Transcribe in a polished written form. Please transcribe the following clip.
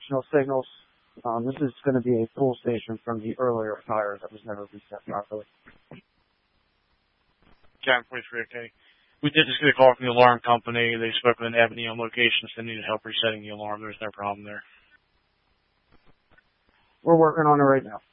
No signals. This is going to be a full station from the earlier fire that was never reset properly. Captain 43, okay. We did just get a call from the alarm company. They spoke with an Ebony on location, so they needed help resetting the alarm. There's no problem there. We're working on it right now.